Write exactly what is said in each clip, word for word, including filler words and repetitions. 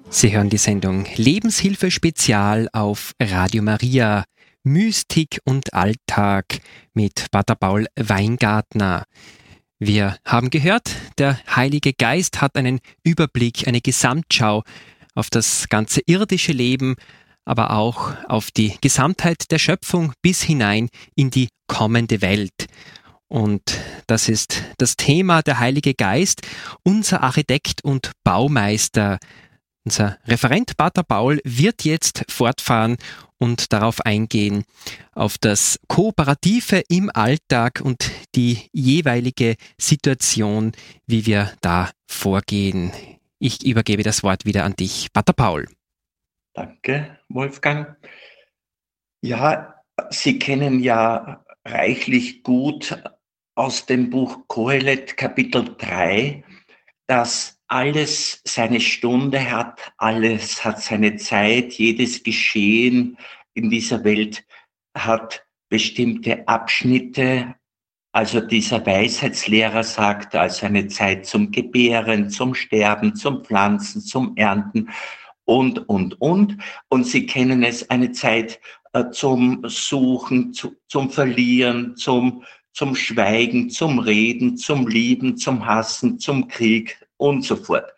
Sie hören die Sendung Lebenshilfe Spezial auf Radio Maria, Mystik und Alltag mit Pater Paul Weingartner. Wir haben gehört, der Heilige Geist hat einen Überblick, eine Gesamtschau auf das ganze irdische Leben, aber auch auf die Gesamtheit der Schöpfung bis hinein in die kommende Welt. Und das ist das Thema, der Heilige Geist, unser Architekt und Baumeister. Unser Referent Pater Paul wird jetzt fortfahren und darauf eingehen, auf das Kooperative im Alltag und die jeweilige Situation, wie wir da vorgehen. Ich übergebe das Wort wieder an dich, Pater Paul. Danke, Wolfgang. Ja, Sie kennen ja reichlich gut aus dem Buch Kohelet Kapitel drei, dass alles seine Stunde hat, alles hat seine Zeit, jedes Geschehen in dieser Welt hat bestimmte Abschnitte. Also dieser Weisheitslehrer sagt, also eine Zeit zum Gebären, zum Sterben, zum Pflanzen, zum Ernten und, und, und. Und Sie kennen es, eine Zeit äh, zum Suchen, zu, zum Verlieren, zum, zum Schweigen, zum Reden, zum Lieben, zum Hassen, zum Krieg und so fort.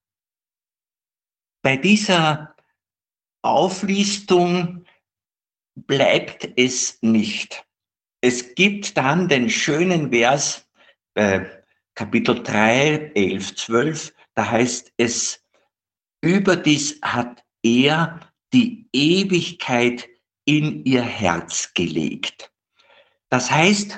Bei dieser Auflistung bleibt es nicht. Es gibt dann den schönen Vers bei Kapitel drei, elf, zwölf, da heißt es, überdies hat er die Ewigkeit in ihr Herz gelegt. Das heißt,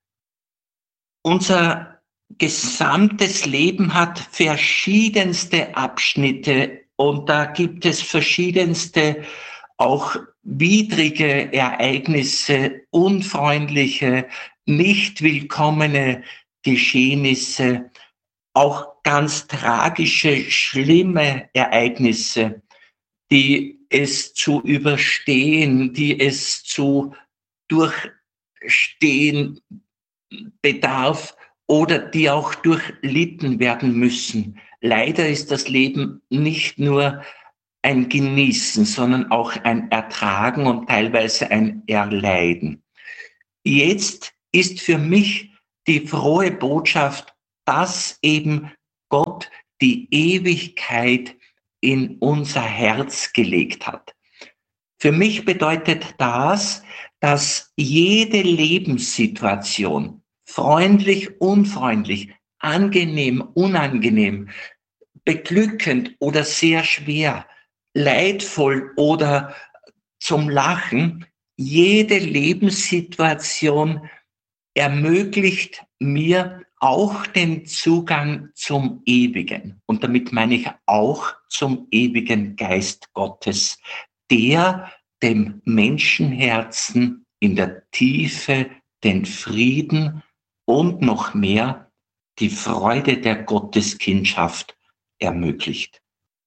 unser gesamtes Leben hat verschiedenste Abschnitte und da gibt es verschiedenste, auch widrige Ereignisse, unfreundliche, nicht willkommene Geschehnisse, auch ganz tragische, schlimme Ereignisse, die es zu überstehen, die es zu durchstehen bedarf oder die auch durchlitten werden müssen. Leider ist das Leben nicht nur ein Genießen, sondern auch ein Ertragen und teilweise ein Erleiden. Jetzt ist für mich die frohe Botschaft, dass eben Gott die Ewigkeit in unser Herz gelegt hat. Für mich bedeutet das, dass jede Lebenssituation, freundlich, unfreundlich, angenehm, unangenehm, beglückend oder sehr schwer, leidvoll oder zum Lachen, jede Lebenssituation ermöglicht mir auch den Zugang zum Ewigen. Und damit meine ich auch zum ewigen Geist Gottes, der dem Menschenherzen in der Tiefe den Frieden und noch mehr die Freude der Gotteskindschaft ermöglicht.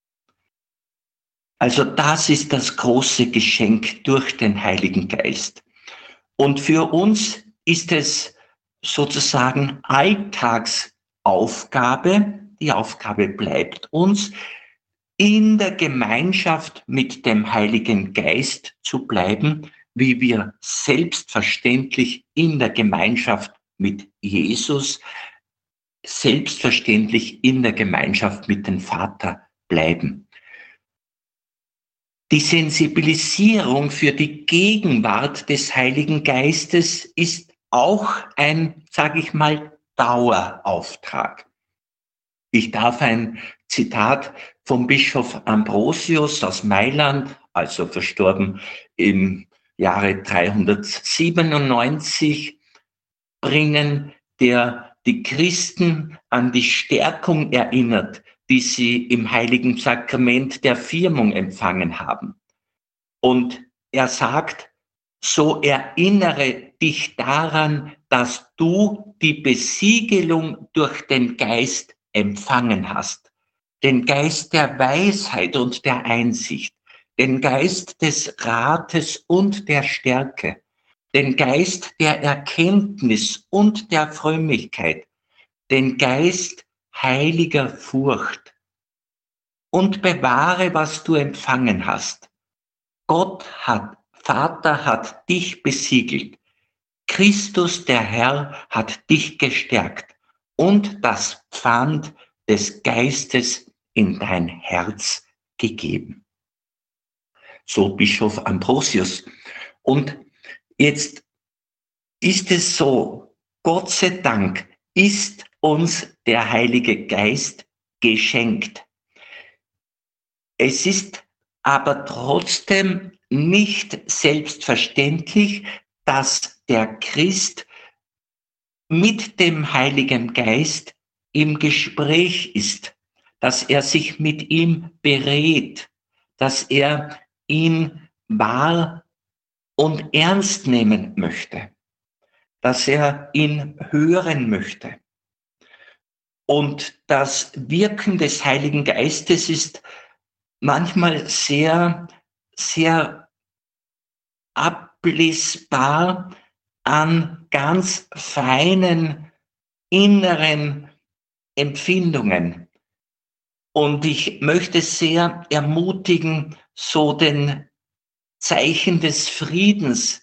Also das ist das große Geschenk durch den Heiligen Geist. Und für uns ist es sozusagen Alltagsaufgabe, die Aufgabe bleibt uns, in der Gemeinschaft mit dem Heiligen Geist zu bleiben, wie wir selbstverständlich in der Gemeinschaft mit Jesus, selbstverständlich in der Gemeinschaft mit dem Vater bleiben. Die Sensibilisierung für die Gegenwart des Heiligen Geistes ist auch ein, sage ich mal, Dauerauftrag. Ich darf ein Zitat vom Bischof Ambrosius aus Mailand, also verstorben im Jahre dreihundertsiebenundneunzig, bringen, der die Christen an die Stärkung erinnert, die sie im heiligen Sakrament der Firmung empfangen haben. Und er sagt, so erinnere dich daran, dass du die Besiegelung durch den Geist empfangen hast. Den Geist der Weisheit und der Einsicht, den Geist des Rates und der Stärke, den Geist der Erkenntnis und der Frömmigkeit, den Geist heiliger Furcht. und bewahre, was du empfangen hast. Gott hat, Vater hat dich besiegelt. Christus, der Herr, hat dich gestärkt und das Pfand des Geistes in dein Herz gegeben. So Bischof Ambrosius. Und jetzt ist es so, Gott sei Dank ist uns der Heilige Geist geschenkt. Es ist aber trotzdem nicht selbstverständlich, dass der Christ mit dem Heiligen Geist im Gespräch ist, dass er sich mit ihm berät, dass er ihn wahr und ernst nehmen möchte, dass er ihn hören möchte. Und das Wirken des Heiligen Geistes ist manchmal sehr, sehr ablesbar an ganz feinen inneren Empfindungen. Und ich möchte sehr ermutigen, so den Zeichen des Friedens,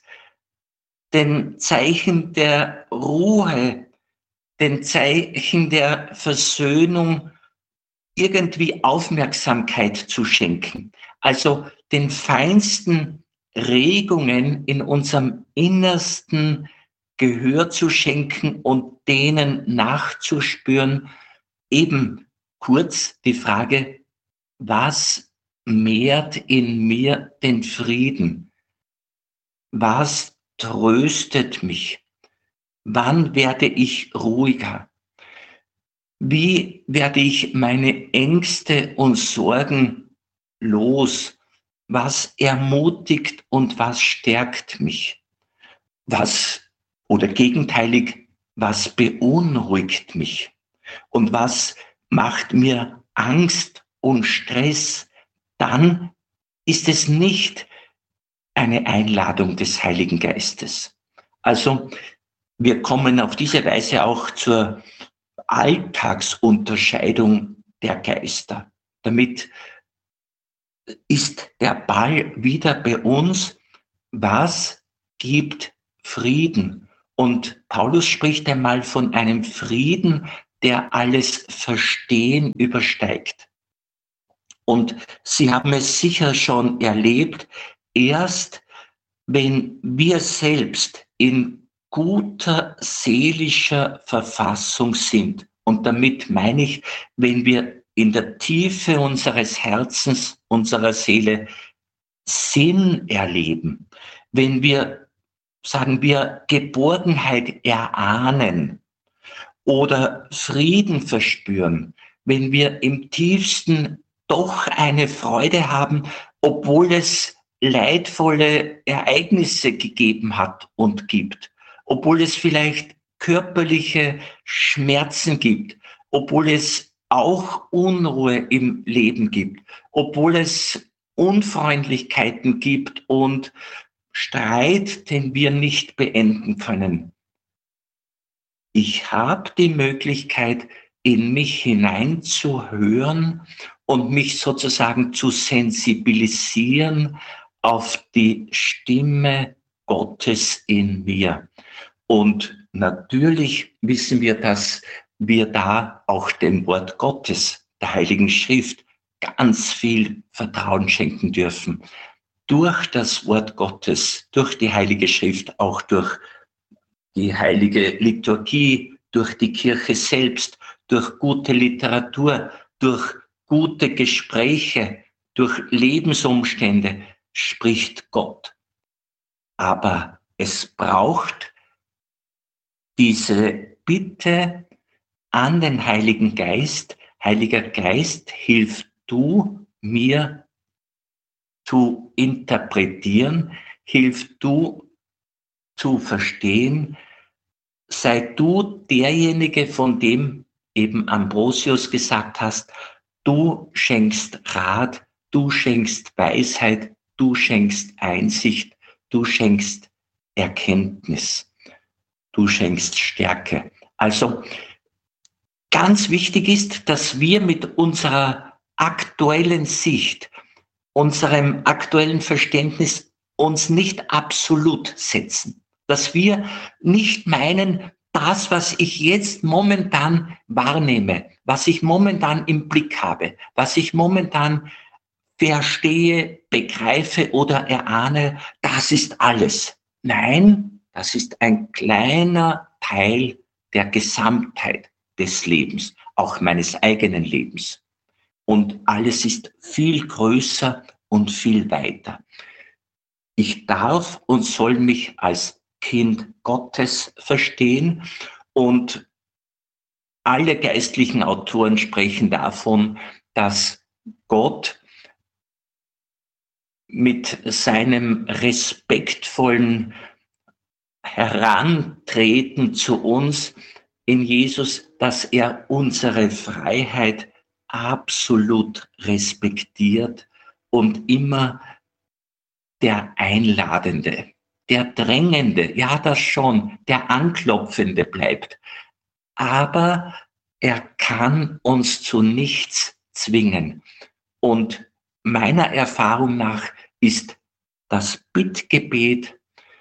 den Zeichen der Ruhe, den Zeichen der Versöhnung irgendwie Aufmerksamkeit zu schenken. Also den feinsten Regungen in unserem Innersten Gehör zu schenken und denen nachzuspüren. Eben kurz die Frage, was mehrt in mir den Frieden? Was tröstet mich? Wann werde ich ruhiger? Wie werde ich meine Ängste und Sorgen los? Was ermutigt und was stärkt mich? Was oder gegenteilig, was beunruhigt mich? Und was macht mir Angst und Stress? Dann ist es nicht eine Einladung des Heiligen Geistes. Also wir kommen auf diese Weise auch zur Alltagsunterscheidung der Geister. Damit ist der Ball wieder bei uns. Was gibt Frieden? Und Paulus spricht einmal von einem Frieden, der alles Verstehen übersteigt. Und Sie haben es sicher schon erlebt, erst wenn wir selbst in guter seelischer Verfassung sind, und damit meine ich, wenn wir in der Tiefe unseres Herzens, unserer Seele Sinn erleben, wenn wir, sagen wir, Geborgenheit erahnen oder Frieden verspüren, wenn wir im tiefsten doch eine Freude haben, obwohl es leidvolle Ereignisse gegeben hat und gibt, obwohl es vielleicht körperliche Schmerzen gibt, obwohl es auch Unruhe im Leben gibt, obwohl es Unfreundlichkeiten gibt und Streit, den wir nicht beenden können. Ich habe die Möglichkeit, in mich hineinzuhören und mich sozusagen zu sensibilisieren auf die Stimme Gottes in mir. Und natürlich wissen wir, dass wir da auch dem Wort Gottes, der Heiligen Schrift, ganz viel Vertrauen schenken dürfen. Durch das Wort Gottes, durch die Heilige Schrift, auch durch die heilige Liturgie, durch die Kirche selbst, durch gute Literatur, durch gute Gespräche, durch Lebensumstände spricht Gott. Aber es braucht diese Bitte an den Heiligen Geist. Heiliger Geist, hilf du mir zu interpretieren, hilf du zu verstehen, sei du derjenige, von dem eben Ambrosius gesagt hast, du schenkst Rat, du schenkst Weisheit, du schenkst Einsicht, du schenkst Erkenntnis, du schenkst Stärke. Also ganz wichtig ist, dass wir mit unserer aktuellen Sicht, unserem aktuellen Verständnis uns nicht absolut setzen. Dass wir nicht meinen, das, was ich jetzt momentan wahrnehme, was ich momentan im Blick habe, was ich momentan verstehe, begreife oder erahne, das ist alles. Nein, das ist ein kleiner Teil der Gesamtheit des Lebens, auch meines eigenen Lebens. Und alles ist viel größer und viel weiter. Ich darf und soll mich als Kind Gottes verstehen, und alle geistlichen Autoren sprechen davon, dass Gott mit seinem respektvollen Herantreten zu uns in Jesus, dass er unsere Freiheit absolut respektiert und immer der Einladende, der Drängende, ja das schon, der Anklopfende bleibt. Aber er kann uns zu nichts zwingen. Und meiner Erfahrung nach ist das Bittgebet,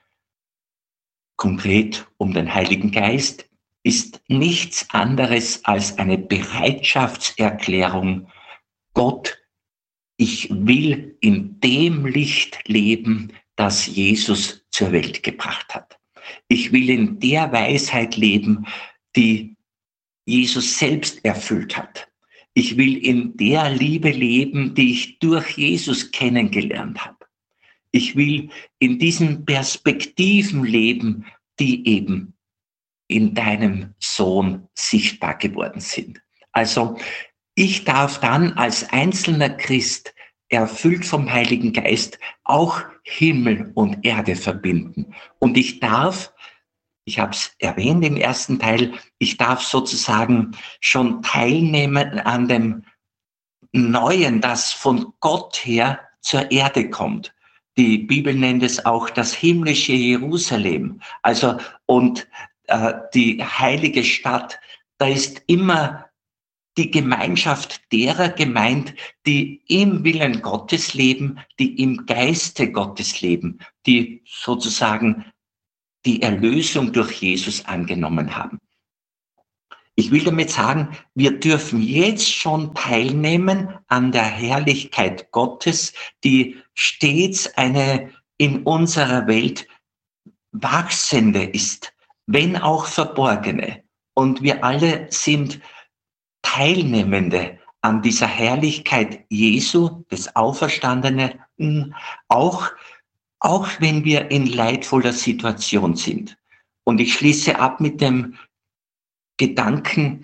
konkret um den Heiligen Geist, ist nichts anderes als eine Bereitschaftserklärung. Gott, ich will in dem Licht leben, das Jesus zur Welt gebracht hat. Ich will in der Weisheit leben, die Jesus selbst erfüllt hat. Ich will in der Liebe leben, die ich durch Jesus kennengelernt habe. Ich will in diesen Perspektiven leben, die eben in deinem Sohn sichtbar geworden sind. Also ich darf dann als einzelner Christ, erfüllt vom Heiligen Geist, auch Himmel und Erde verbinden. Und ich darf, ich habe es erwähnt im ersten Teil, ich darf sozusagen schon teilnehmen an dem Neuen, das von Gott her zur Erde kommt. Die Bibel nennt es auch das himmlische Jerusalem. Also, und äh, die heilige Stadt, da ist immer die Gemeinschaft derer gemeint, die im Willen Gottes leben, die im Geiste Gottes leben, die sozusagen die Erlösung durch Jesus angenommen haben. Ich will damit sagen, wir dürfen jetzt schon teilnehmen an der Herrlichkeit Gottes, die stets eine in unserer Welt wachsende ist, wenn auch verborgene. Und wir alle sind Teilnehmende an dieser Herrlichkeit Jesu, des Auferstandenen, auch, auch wenn wir in leidvoller Situation sind. Und ich schließe ab mit dem Gedanken,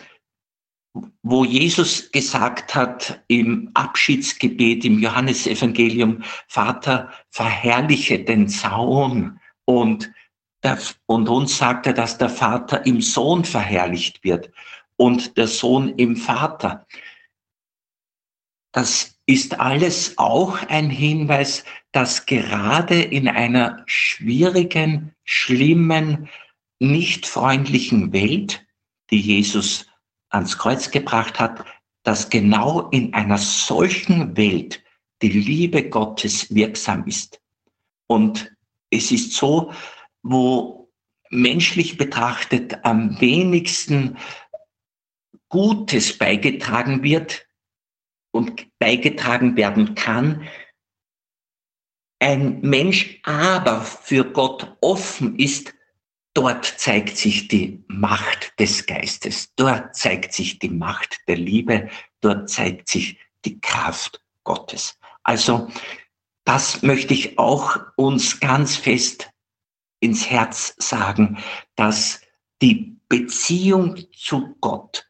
wo Jesus gesagt hat im Abschiedsgebet im Johannesevangelium, Vater, verherrliche den Sohn. Und, der, und uns sagt er, dass der Vater im Sohn verherrlicht wird und der Sohn im Vater. Das ist alles auch ein Hinweis, dass gerade in einer schwierigen, schlimmen, nicht freundlichen Welt, die Jesus ans Kreuz gebracht hat, dass genau in einer solchen Welt die Liebe Gottes wirksam ist. Und es ist so, wo menschlich betrachtet am wenigsten Gutes beigetragen wird und beigetragen werden kann, ein Mensch aber für Gott offen ist, dort zeigt sich die Macht des Geistes, dort zeigt sich die Macht der Liebe, dort zeigt sich die Kraft Gottes. Also das möchte ich auch uns ganz fest ins Herz sagen, dass die Beziehung zu Gott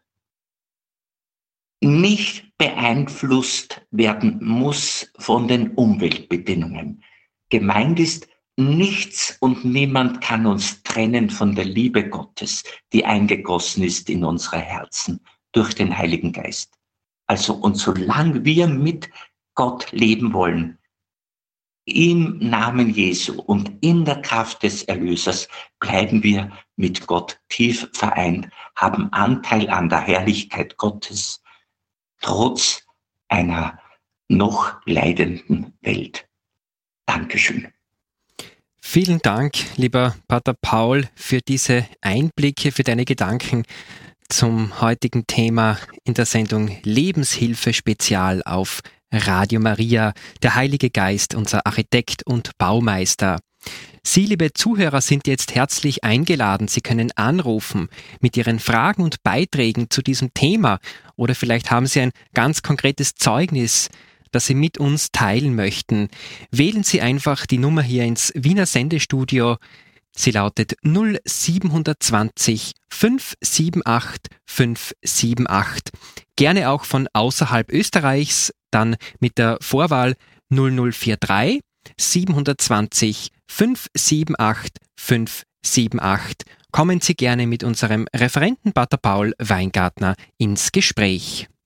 nicht beeinflusst werden muss von den Umweltbedingungen. Gemeint ist, nichts und niemand kann uns trennen von der Liebe Gottes, die eingegossen ist in unsere Herzen durch den Heiligen Geist. Also, und solange wir mit Gott leben wollen, im Namen Jesu und in der Kraft des Erlösers, bleiben wir mit Gott tief vereint, haben Anteil an der Herrlichkeit Gottes, trotz einer noch leidenden Welt. Dankeschön. Vielen Dank, lieber Pater Paul, für diese Einblicke, für deine Gedanken zum heutigen Thema in der Sendung Lebenshilfe Spezial auf Radio Maria, der Heilige Geist, unser Architekt und Baumeister. Sie, liebe Zuhörer, sind jetzt herzlich eingeladen. Sie können anrufen mit Ihren Fragen und Beiträgen zu diesem Thema oder vielleicht haben Sie ein ganz konkretes Zeugnis, das Sie mit uns teilen möchten. Wählen Sie einfach die Nummer hier ins Wiener Sendestudio. Sie lautet null sieben zwei null fünf sieben acht fünf sieben acht. Gerne auch von außerhalb Österreichs, dann mit der Vorwahl null null vier drei sieben zwei null fünf sieben acht fünf sieben acht. Kommen Sie gerne mit unserem Referenten Pater Paul Weingartner ins Gespräch.